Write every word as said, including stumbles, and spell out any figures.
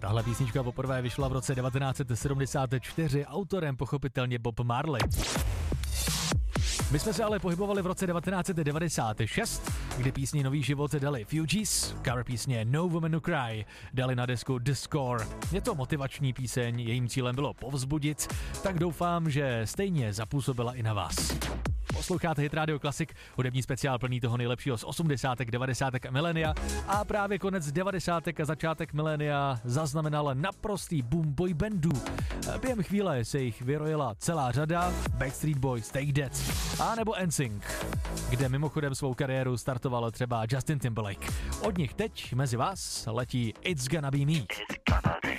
Tahle písnička poprvé vyšla v roce devatenáct set sedmdesát čtyři, autorem pochopitelně Bob Marley. My jsme se ale pohybovali v roce devatenáct set devadesát šest, kdy písni Nový život dali Fugees, cover písně No Woman No Cry dali na desku The Score. Je to motivační píseň, jejím cílem bylo povzbudit, tak doufám, že stejně zapůsobila i na vás. Posloucháte Hit Radio Classic, hudební speciál plný toho nejlepšího z osmdesátek, devadesátek a milénia a právě konec devadesátek a začátek milénia zaznamenal naprostý boom boy bandů. Během chvíle se jich vyrojila celá řada, Backstreet Boys, Take That a nebo N Sync, kde mimochodem svou kariéru startoval třeba Justin Timberlake. Od nich teď mezi vás letí It's Gonna Be Me. It's gonna be